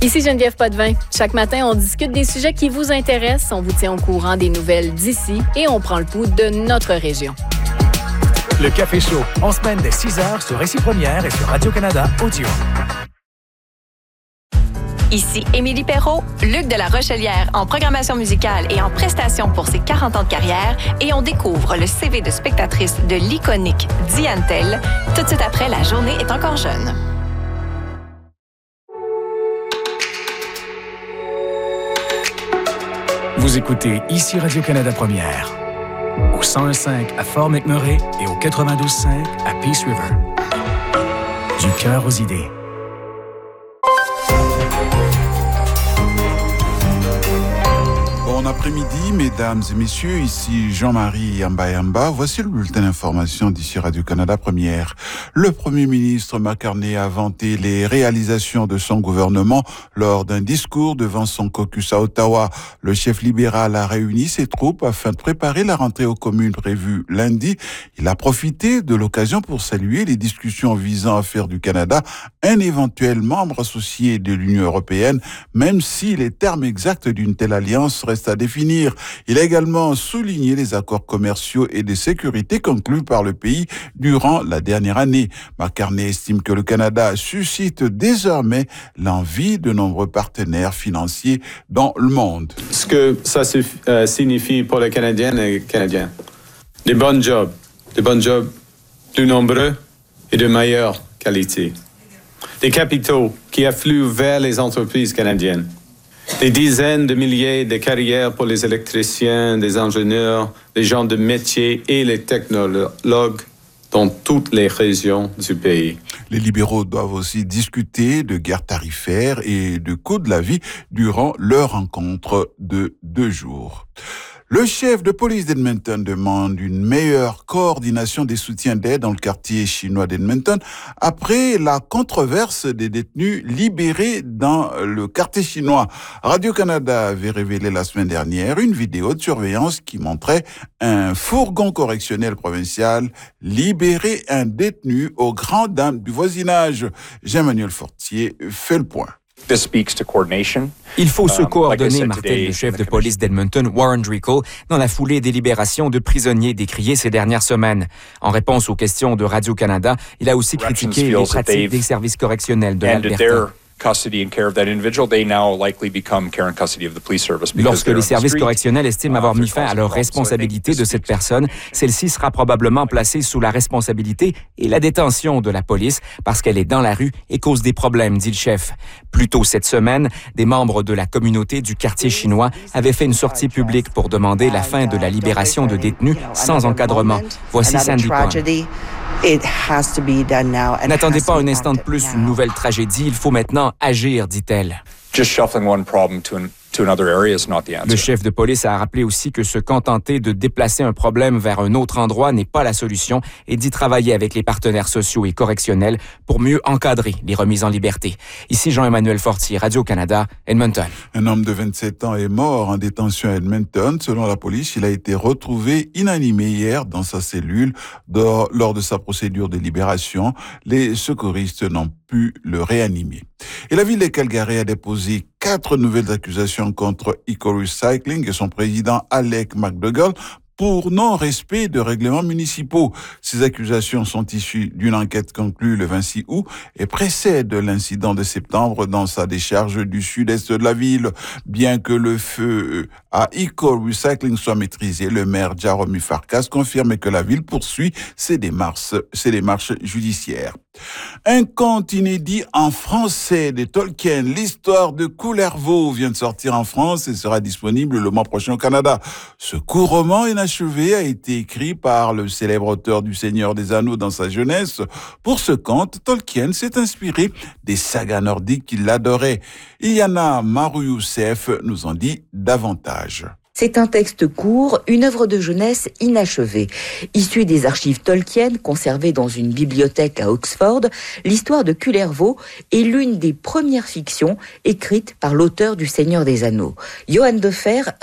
Ici Geneviève Potvin. Chaque matin, on discute des sujets qui vous intéressent, on vous tient au courant des nouvelles d'ici et on prend le pouls de notre région. Le Café Chaud, en semaine dès 6h sur Récit Première et sur Radio-Canada Audio. Ici Émilie Perrault, Luc de la Rochelière en programmation musicale et en prestations pour ses 40 ans de carrière et on découvre le CV de spectatrice de l'iconique Diane Tell tout de suite après La journée est encore jeune. Vous écoutez ici Radio-Canada Première, au 101.5 à Fort McMurray et au 92.5 à Peace River. Du cœur aux idées. Bon après-midi, mesdames et messieurs, ici Jean-Marie Yamba. Voici le bulletin d'information d'ici Radio-Canada Première. Le Premier ministre Mark Carney a vanté les réalisations de son gouvernement lors d'un discours devant son caucus à Ottawa. Le chef libéral a réuni ses troupes afin de préparer la rentrée aux communes prévue lundi. Il a profité de l'occasion pour saluer les discussions visant à faire du Canada un éventuel membre associé de l'Union européenne, même si les termes exacts d'une telle alliance restent à définir. Il a également souligné les accords commerciaux et de sécurité conclus par le pays durant la dernière année. Mark Carney estime que le Canada suscite désormais l'envie de nombreux partenaires financiers dans le monde. Ce que ça signifie pour les Canadiennes et les Canadiens, des bons jobs plus nombreux et de meilleure qualité. Des capitaux qui affluent vers les entreprises canadiennes. Des dizaines de milliers de carrières pour les électriciens, des ingénieurs, les gens de métier et les technologues dans toutes les régions du pays. Les libéraux doivent aussi discuter de guerre tarifaire et de coût de la vie durant leur rencontre de 2 jours. Le chef de police d'Edmonton demande une meilleure coordination des soutiens d'aide dans le quartier chinois d'Edmonton après la controverse des détenus libérés dans le quartier chinois. Radio-Canada avait révélé la semaine dernière une vidéo de surveillance qui montrait un fourgon correctionnel provincial libérer un détenu aux grandes dames du voisinage. Jean-Emmanuel Fortier fait le point. Il faut se coordonner, martèle le chef de police d'Edmonton, Warren Driscoll, dans la foulée des libérations de prisonniers décriées ces dernières semaines. En réponse aux questions de Radio-Canada, il a aussi critiqué les pratiques des services correctionnels de l'Alberta. Lorsque les services correctionnels estiment avoir mis fin à leur responsabilité de cette personne, celle-ci sera probablement placée sous la responsabilité et la détention de la police parce qu'elle est dans la rue et cause des problèmes, dit le chef. Plus tôt cette semaine, des membres de la communauté du quartier chinois avaient fait une sortie publique pour demander la fin de la libération de détenus sans encadrement. Voici Sandy Pond. N'attendez pas un instant de plus une nouvelle tragédie, il faut maintenant agir, dit-elle. Le chef de police a rappelé aussi que se contenter de déplacer un problème vers un autre endroit n'est pas la solution et dit travailler avec les partenaires sociaux et correctionnels pour mieux encadrer les remises en liberté. Ici Jean-Emmanuel Fortier, Radio-Canada, Edmonton. Un homme de 27 ans est mort en détention à Edmonton. Selon la police, il a été retrouvé inanimé hier dans sa cellule lors de sa procédure de libération. Les secouristes n'ont pu le réanimer. Et la ville de Calgary a déposé 4 nouvelles accusations contre EcoRecycling et son président Alec McDougall pour non-respect de règlements municipaux. Ces accusations sont issues d'une enquête conclue le 26 août et précèdent l'incident de septembre dans sa décharge du sud-est de la ville. Bien que le feu à EcoRecycling soit maîtrisé, le maire Jeremy Farkas confirme que la ville poursuit ses démarches judiciaires. Un conte inédit en français de Tolkien, l'histoire de Kullervo, vient de sortir en France et sera disponible le mois prochain au Canada. Ce court roman inachevé a été écrit par le célèbre auteur du Seigneur des Anneaux dans sa jeunesse. Pour ce conte, Tolkien s'est inspiré des sagas nordiques qu'il adorait. Iliana Maru-Youssef nous en dit davantage. C'est un texte court, une œuvre de jeunesse inachevée. Issue des archives Tolkien conservées dans une bibliothèque à Oxford, l'histoire de Kullervo est l'une des premières fictions écrites par l'auteur du Seigneur des Anneaux. Johan Defer